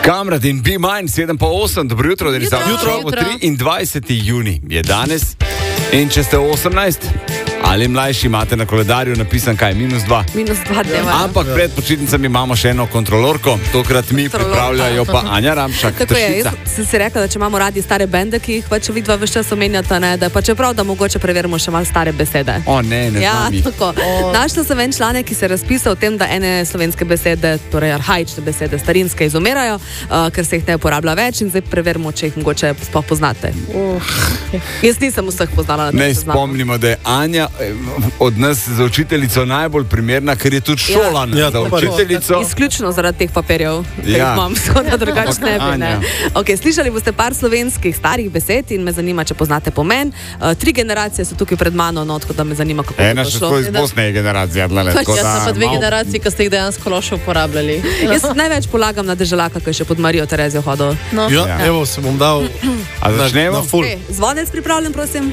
Kamrat in Be Mine, 7:08, dobro jutro, da je jutro. 23. juni je danes in če ste 18 ali mlajši, imate na koledarju napisan kaj, -2. -2 dneva. Ampak pred počitnicami imamo še eno kontrolorko, tokrat mi pripravljajo pa Anja Ramšak. Tako je, jaz sem si rekla, da če imamo radi stare bende, ki jih pač vidva vse čas omenjata, ne, da pa čeprav, da mogoče preverimo še malo stare besede. O ne znam jih. Tako. Našla sem en članek, ki se razpisal o tem, da ene slovenske besede, torej arhaične besede, starinske izumirajo, ker se jih ne uporablja več in zdaj preverimo, če jih mogoče sploh poznate. Jaz nisem vseh poznala. Ne spomnimo, da je Anja od nas za učiteljico najbolj primerna, ker je tudi šolana za učiteljico. Izključno zaradi teh papirjev, ki jih imam, skoraj drugače ne bi. Ne. Okay, slišali boste par slovenskih starih besed in me zanima, če poznate pomen. 3 generacije so tukaj pred mano, no, tako da me zanima, kako je to šlo. Ena še tako iz Bosne je generacija. Jaz sem pa 2 generacije, ki ste jih dejansko loše uporabljali. Jaz največ polagam na Deželaka, ki je še pod Marijo Terezijo hodil. No. Ja, evo se bom dal na full. Okay, zvonec pripravljen, prosim.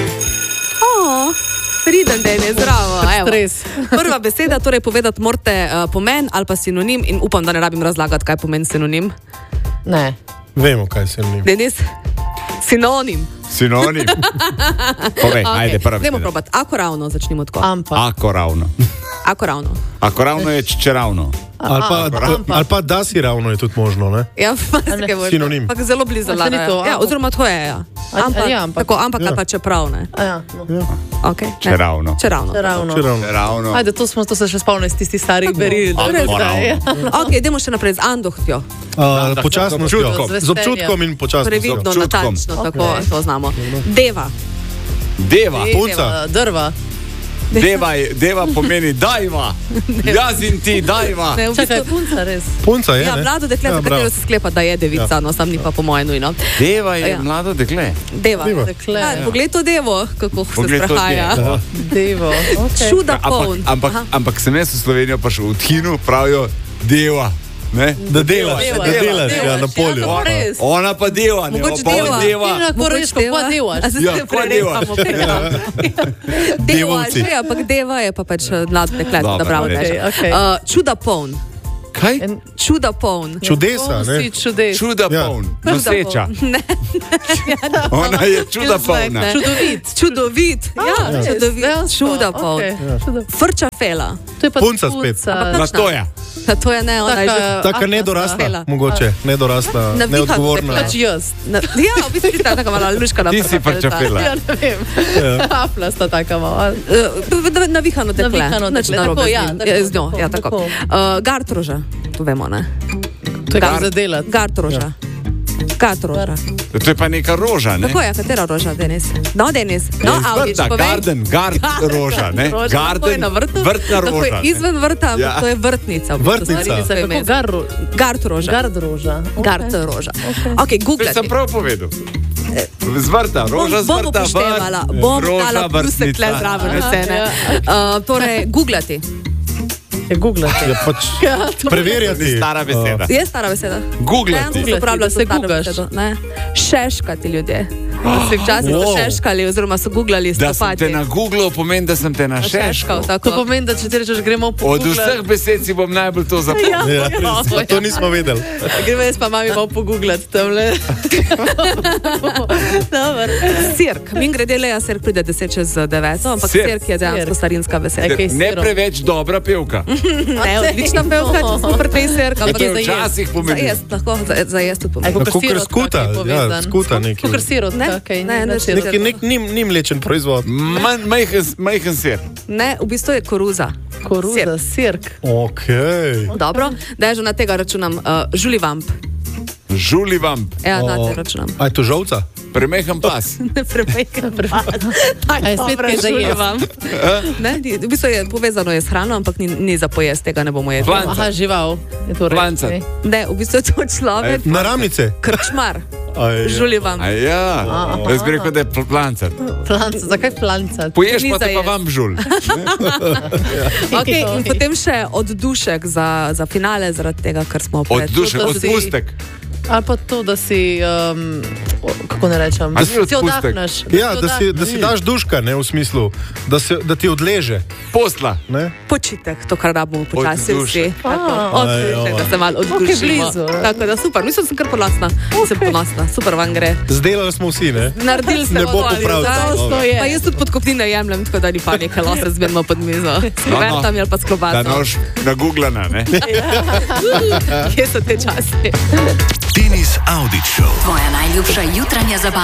Priden den je, zdravo. Prva beseda, torej povedati morate pomen ali pa sinonim in upam, da ne rabim razlagati, kaj pomeni sinonim. Ne. Vemo, kaj je sinonim. Denis? Sinonim. Sinonim. Povej, ajde, prva beseda. Dajmo probati. Akoravno, začnimo tako. Akoravno. Akoravno. Akoravno je čeravno. Ali pa da si ravno je tudi možno, ne? Ja, sinonim. Ampak zelo blizu. Ja, oziroma to je, ja. Ampak ali pa čeprav, ne? Okay, čeravno. Ajde, to se še spomnim iz tistih starih beril. Ok, idemo še naprej z andohtjo. Počasnostjo. Z občutkom in počasnostjo. Previdno, natančno, tako to znamo. Deva. Punca. Drva. Deva pomeni dajva. Jaz in ti dajva. Čakaj, punca res. Punca je, ne? Ja, mlado dekle, za katero se sklepa, da je devica, no, sam ni pa po moje nujno. Deva je mlado dekle. Deva. Poglej to devo, kako se sprehaja. Devo. Čuda poln. Ampak sem jaz v Slovenijo pa še v Tinu, pravijo deva. Ne? Da delaš na polju. Ona pa deva, ne? Mogoče deva. Ti na Koroško pa devaš. Ja, pa deva. Devovci. Ampak deva je pa pač mlad deklet, da bravo teže. Čuda poln. Kaj? Čuda poln. Čudesa, ne? Čuda poln. Noseča. Ne. Ona je čuda polna. Čudovit. Ja, čuda poln. Frča fela. Punca spet. Natoja. To je ne, ona je že... Taka nedorasla, mogoče. Nedorasla, neodgovorna. Pač jaz. Ja, v bistvu ti ta taka mala luška na Ti si frčafela. Ja, ne vem. Aflasta taka mala. Navihano dekle. Tako, ja. Z njo, ja, tako. Gartroža, to vemo, ne? To je kar za delati. Gartroža. Gartroža. To je pa neka roža, ne? Kako je, katera roža, Denis? No, Denis. No, Audič, povej. Gard roža, ne? Garden, vrtna roža. Tako je izven vrta, to je vrtnica. Vrtnica. Gard roža. Gard roža. Ok, googlati. To sem prav povedal. Z vrta, roža z vrta, bom dala plusek tle zraven vse, torej, googlati. Je googlati. Ja, pač preverjati. Stara beseda. Je stara beseda. Googlati. Se googlaš. Šeškati ljudje. Se včasih so šeškali oziroma so googlali stopati. Da sem te na Googlu pomeni, da sem te na šeškal. To pomeni, da če ti rečeš, gremo po Google. Od vseh besed si bom najbolj to zapomnil. Ja, to nismo vedeli. Gremo jaz pa mami malo pogooglati tamle. Sirk. Min grede Leja, Sirk pride 10:09, ampak Sirk je dejansko starinska beseda. Ne preveč dobra pevka. Ne, odlična pevka, če smo pri tej Sirk. To je včasih pomeni. Za jest tudi pomeni. Kukr skuta, ja, skuta neki. Kukr sirot. Nek ni mlečen proizvod. Majhen sir. Ne, v bistvu je koruza. Koruza, sirk. Ok. Dobro, da je že na tega računam. Žulivamp. Žulivamp. Ja, na tega računam. A je to žolca? Premehen pas. Ne premehen pas. A je spet kaj za žulivamp. Ne, v bistvu je povezano je s hrano, ampak ni za pojest, tega ne bomo jedli. Aha, žival. Planca. Ne, v bistvu je to človek. Naramnice. Krčmar. Žulivamp. Ja, jaz bi rekel, da je plancat. Plancat, zakaj plancat? Poješ pa te pa vam žul. Ok, in potem še oddušek za finale, zaradi tega, ker smo Oddušek, odpustek. Ali pa to, da si, kako ne rečem, da si oddahneš. Ja, da si daš duška, ne, v smislu, da ti odleže. Posla. Ne? Počitek, to, kar rabimo počasi vsi. Da se malo oddušimo. Tako da super, mislim, sem kar ponosna. Super vam gre. Zdelali smo vsi, ne? Naredili smo ne bo popraviti. Pa jaz tudi podkopnine jemljem, tako da ni panike, lahko razmerimo pod mizo. S krovetami ali pa s klobaso. Da nož nagooglana, ne? Kje so te časi? Tinis Audić Show. Tvoja najljubša jutranja zabava.